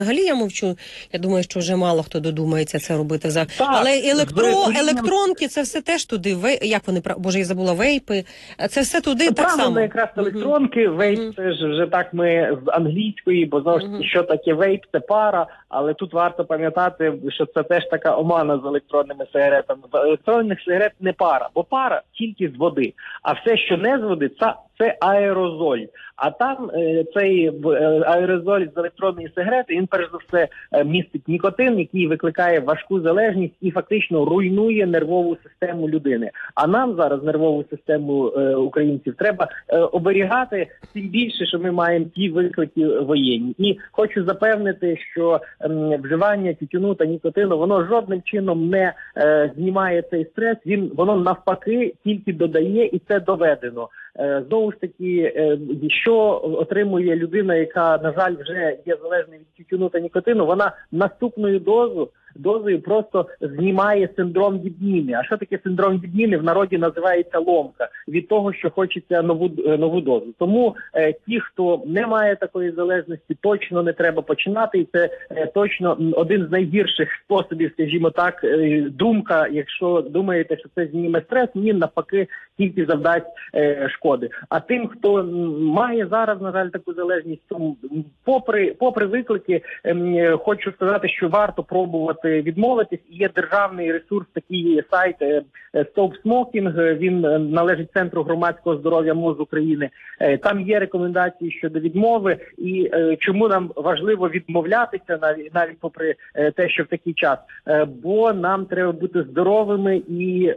Взагалі я мовчу. Я думаю, що вже мало хто додумається це робити. Так, Але з електронки, це все теж туди. Як вони, боже, я забула, вейпи. Це все туди так правильно, само. якраз електронки, вейп, це ж вже так ми з англійської, бо знову ж таки, що таке вейп, це пара, але тут варто пам'ятати, що це теж така омана з електронними сигаретами. В електронних сигарет не пара, бо пара тільки з води, а все, що не з води, це аерозоль. А там цей аерозоль з електронної сигарети, він перш за все містить нікотин, який викликає важку залежність і фактично руйнує нервову систему людини. А нам зараз нервову систему українців треба оберігати, тим більше, що ми маємо ті виклики воєнні. І хочу запевнити, що вживання тютюну та нікотину, воно жодним чином не знімає цей стрес, воно навпаки тільки додає, і це доведено. Знову ж таки, що отримує людина, яка, на жаль, вже є залежною від тютюну та нікотину, вона наступною дозою просто знімає синдром відміни. А що таке синдром відміни? В народі називається ломка. Від того, що хочеться нову дозу. Тому ті, хто не має такої залежності, точно не треба починати. І це точно один з найгірших способів, скажімо так, думка, якщо думаєте, що це зніме стрес, ні, навпаки, тільки завдасть шкоди. А тим, хто має зараз, на жаль, таку залежність, тому попри виклики, хочу сказати, що варто пробувати відмовитись. Є державний ресурс, такий сайт Stop Smoking, він належить Центру громадського здоров'я МОЗ України. Там є рекомендації щодо відмови і чому нам важливо відмовлятися навіть попри те, що в такий час. Бо нам треба бути здоровими і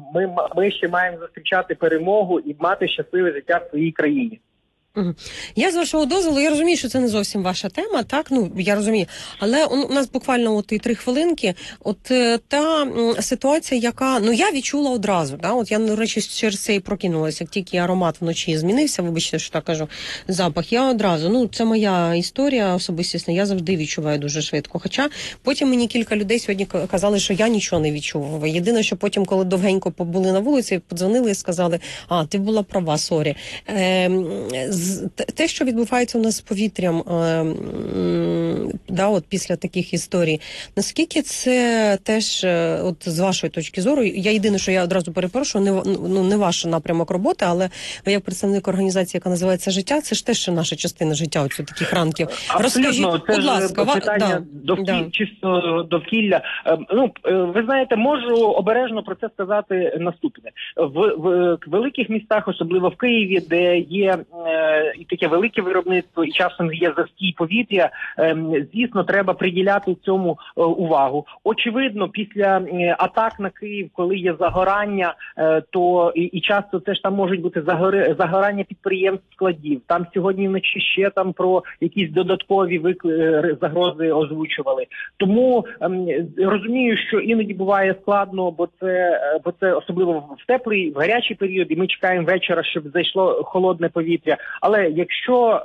ми ще маємо зустрічати перемогу і мати щасливе життя в своїй країні. Я з вашого дозволу, я розумію, що це не зовсім ваша тема, так, я розумію, але у нас буквально і 3 хвилинки, та ситуація, яка, я відчула одразу, я, до речі, через це і прокинулася, як тільки аромат вночі змінився, вибачте, що так кажу, запах, я одразу, це моя історія особистісна, я завжди відчуваю дуже швидко, хоча потім мені кілька людей сьогодні казали, що я нічого не відчувала, єдине, що потім, коли довгенько побули на вулиці, подзвонили і сказали, ти була права, сорі. Те, що відбувається у нас з повітрям, після таких історій, наскільки це теж, з вашої точки зору, я єдине, що я одразу перепрошую, не ваш напрямок роботи, але ви як представник організації, яка називається «Життя», це ж теж наша частина життя, таких ранків. Розкажіть, будь ласка, питання чисто довкілля. Ви знаєте, можу обережно про це сказати наступне. В великих містах, особливо в Києві, де є і таке велике виробництво, і часом є застій повітря, звісно, треба приділяти цьому увагу. Очевидно, після атак на Київ, коли є загорання, то і часто це ж там можуть бути загорання підприємств, складів. Там сьогодні вночі ще про якісь додаткові загрози озвучували. Тому розумію, що іноді буває складно, бо це особливо в гарячий період, і ми чекаємо вечора, щоб зайшло холодне повітря. Але якщо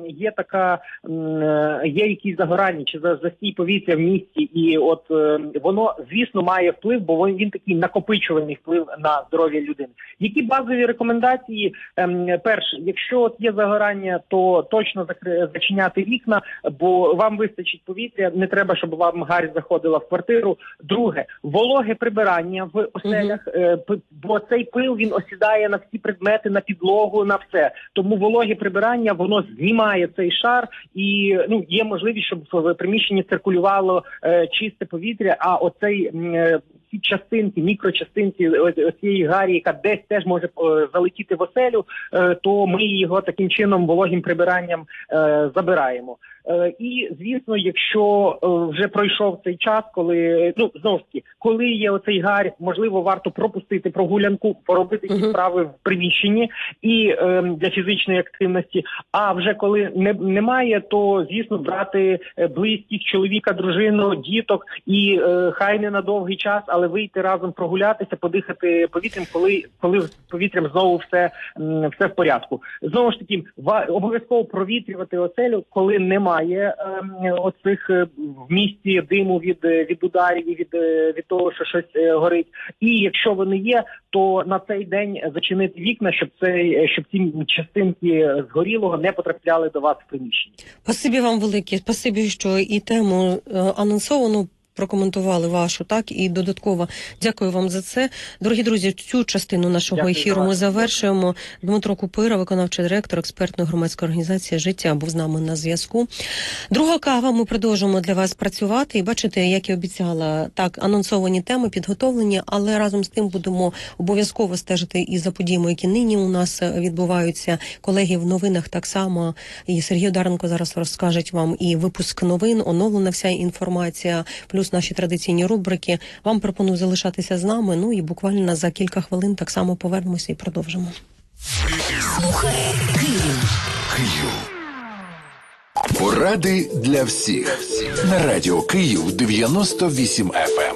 є якісь загорання чи застій повітря в місті, і воно, звісно, має вплив, бо він такий накопичувальний вплив на здоров'я людини. Які базові рекомендації? Перше, якщо є загорання, то точно зачиняти вікна, бо вам вистачить повітря, не треба, щоб вам гарь заходила в квартиру. Друге, вологе прибирання в оселях, бо цей пил, він осідає на всі предмети, на підлогу, на все. Тому вологе прибирання, воно знімає цей шар і є можливість, щоб в приміщенні циркулювало чисте повітря, а ці частинки, мікрочастинки цієї гарі, яка десь теж може залетіти в оселю, то ми його таким чином вологим прибиранням забираємо. І, звісно, якщо вже пройшов цей час, коли, знову ж таки, коли є оцей гарь, можливо, варто пропустити прогулянку, поробити ті справи в приміщенні і для фізичної активності. А вже коли немає, то, звісно, брати близьких, чоловіка, дружину, діток і хай не на довгий час, але вийти разом прогулятися, подихати повітрям, коли з повітрям знову все в порядку. Знову ж таки, обов'язково провітрювати оселю, коли немає немає оцих в місті диму від ударів і від того, що щось горить. І якщо вони є, то на цей день зачинити вікна, щоб ці частинки згорілого не потрапляли до вас в приміщення. Спасибі вам велике. Спасибі, що і тему анонсовану прокоментували вашу, так, і додатково дякую вам за це. Дорогі друзі, цю частину нашого ефіру ми завершуємо. Дмитро Купира, виконавчий директор експертної громадської організації «Життя», був з нами на зв'язку. Друга кава, ми продовжуємо для вас працювати. І бачите, як я обіцяла, так, анонсовані теми підготовлені, але разом з тим будемо обов'язково стежити і за подіями, які нині у нас відбуваються. Колеги в новинах так само, і Сергій Одаренко зараз розкажуть вам і випуск новин, оновлена вся інформація, плюс наші традиційні рубрики. Вам пропоную залишатися з нами, ну і буквально за кілька хвилин так само повернемося і продовжимо. Слухай Київ. Поради для всіх. На радіо Київ 98 FM.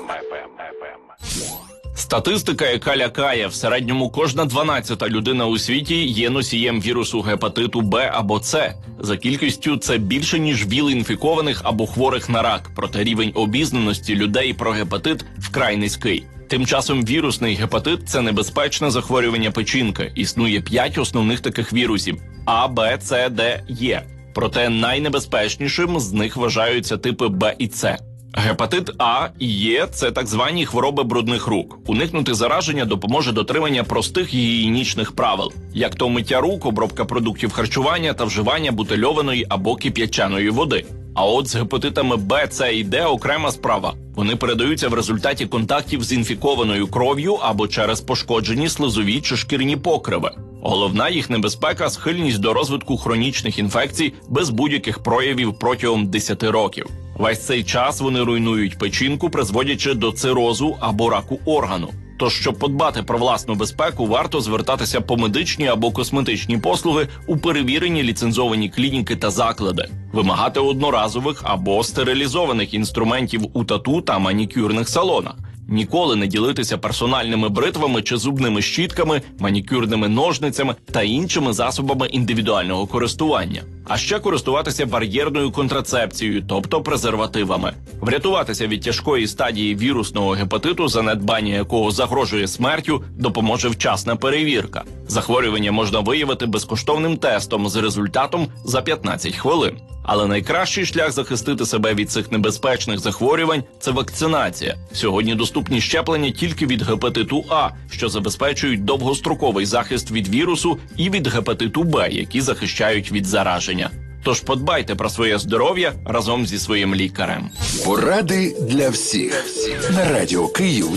Статистика, яка лякає. В середньому кожна 12-та людина у світі є носієм вірусу гепатиту Б або С. За кількістю це більше, ніж ВІЛ-інфікованих або хворих на рак. Проте рівень обізнаності людей про гепатит вкрай низький. Тим часом вірусний гепатит – це небезпечне захворювання печінки. Існує 5 основних таких вірусів – А, Б, С, Д, Е. Проте найнебезпечнішим з них вважаються типи Б і С. Гепатит А і Е – це так звані хвороби брудних рук. Уникнути зараження допоможе дотримання простих гігієнічних правил, як то миття рук, обробка продуктів харчування та вживання бутильованої або кип'ячаної води. А от з гепатитами Б, С і Д окрема справа. Вони передаються в результаті контактів з інфікованою кров'ю або через пошкоджені слизові чи шкірні покриви. Головна їх небезпека – схильність до розвитку хронічних інфекцій без будь-яких проявів протягом 10 років. Весь цей час вони руйнують печінку, призводячи до цирозу або раку органу. Тож, щоб подбати про власну безпеку, варто звертатися по медичні або косметичні послуги у перевірені ліцензовані клініки та заклади, вимагати одноразових або стерилізованих інструментів у тату та манікюрних салонах, ніколи не ділитися персональними бритвами чи зубними щітками, манікюрними ножницями та іншими засобами індивідуального користування. А ще користуватися бар'єрною контрацепцією, тобто презервативами. Врятуватися від тяжкої стадії вірусного гепатиту, занедбання якого загрожує смертю, допоможе вчасна перевірка. Захворювання можна виявити безкоштовним тестом з результатом за 15 хвилин. Але найкращий шлях захистити себе від цих небезпечних захворювань – це вакцинація. Сьогодні доступні щеплення тільки від гепатиту А, що забезпечують довгостроковий захист від вірусу, і від гепатиту Б, які захищають від зараження. Тож подбайте про своє здоров'я разом зі своїм лікарем. Поради для всіх. На радіо Київ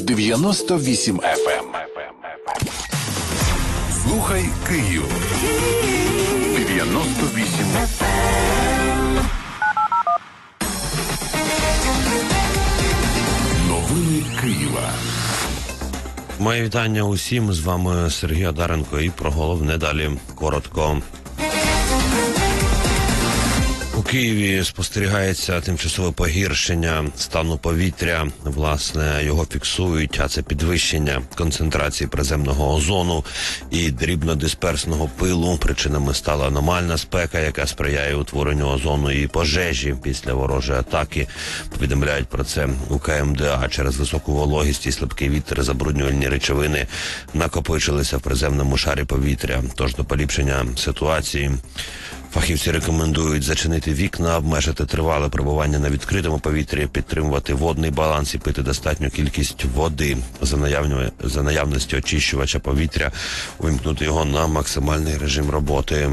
98 FM. Слухай Київ. 98 FM. Новини Києва. Моє вітання усім, з вами Сергій Одаренко, і про головне далі коротко. У Києві спостерігається тимчасове погіршення стану повітря. Власне, його фіксують, а це підвищення концентрації приземного озону і дрібнодисперсного пилу. Причинами стала аномальна спека, яка сприяє утворенню озону і пожежі після ворожої атаки. Повідомляють про це у КМДА. Через високу вологість і слабкий вітер забруднювальні речовини накопичилися в приземному шарі повітря. Тож до поліпшення ситуації фахівці рекомендують зачинити вікна, обмежити тривале перебування на відкритому повітрі, підтримувати водний баланс і пити достатню кількість води. За наявності очищувача повітря увімкнути його на максимальний режим роботи.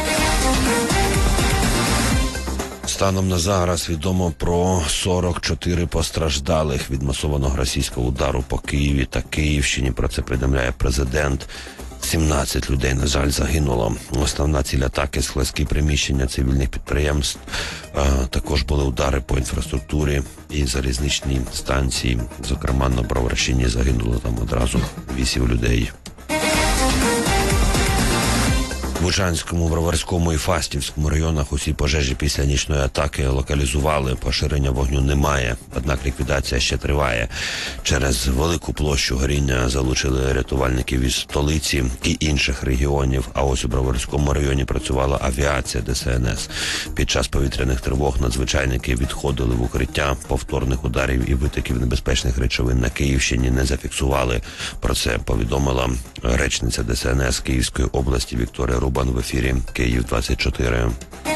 Станом на зараз відомо про 44 постраждалих від масованого російського удару по Києві та Київщині. Про це повідомляє президент. 17 людей, на жаль, загинуло. Основна ціль атаки – складські приміщення цивільних підприємств. Також були удари по інфраструктурі і залізничній станції. Зокрема, на Броварщині загинуло там одразу 8 людей. Бучанському, Броварському і Фастівському районах усі пожежі після нічної атаки локалізували. Поширення вогню немає, однак ліквідація ще триває. Через велику площу горіння залучили рятувальників із столиці і інших регіонів. А ось у Броварському районі працювала авіація ДСНС. Під час повітряних тривог надзвичайники відходили в укриття. Повторних ударів і витоків небезпечних речовин на Київщині не зафіксували. Про це повідомила речниця ДСНС Київської області Вікторія Рубан в ефірі «Київ-24».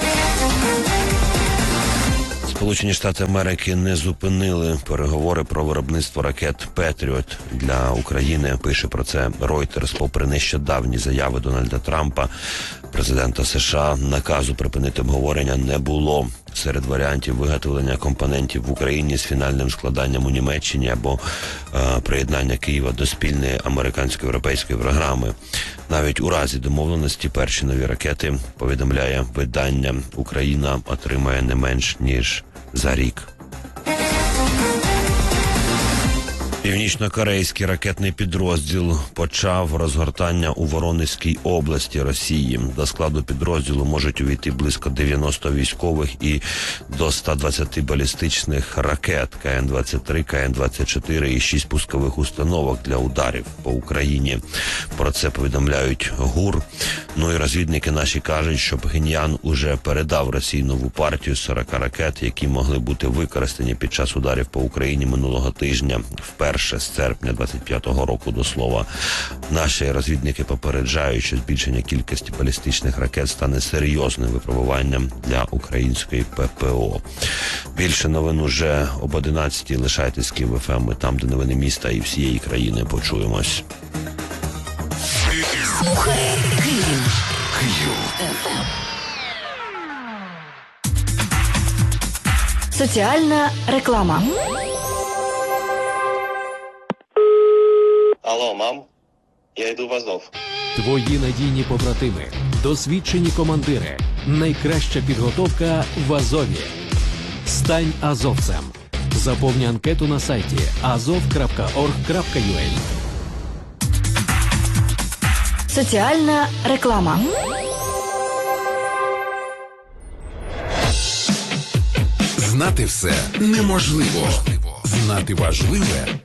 Сполучені Штати Америки не зупинили переговори про виробництво ракет «Петріот» для України. Пише про це Reuters. Попри нещодавні заяви Дональда Трампа, президента США, наказу припинити обговорення не було. Серед варіантів виготовлення компонентів в Україні з фінальним складанням у Німеччині або приєднання Києва до спільної американсько-європейської програми. Навіть у разі домовленості перші нові ракети, повідомляє видання, Україна отримає не менш ніж за рік. Північно-корейський ракетний підрозділ почав розгортання у Воронезькій області Росії. До складу підрозділу можуть увійти близько 90 військових і до 120 балістичних ракет КН-23, КН-24 і 6 пускових установок для ударів по Україні. Про це повідомляють ГУР. Ну і розвідники наші кажуть, що Пхеньян уже передав Росії нову партію 40 ракет, які могли бути використані під час ударів по Україні минулого тижня. Вперше з серпня 25-го року, до слова. Наші розвідники попереджають, що збільшення кількості балістичних ракет стане серйозним випробуванням для української ППО. Більше новин уже об 11-й. Лишайтесь з Київ ФМ. Ми там, де новини міста і всієї країни. Почуємось. Слухай Київ. Соціальна реклама. Алло, мам, я йду в Азов. Твої надійні побратими, досвідчені командири, найкраща підготовка в Азові. Стань азовцем. Заповни анкету на сайті azov.org.ua. Соціальна реклама. Знати все неможливо. Знати важливе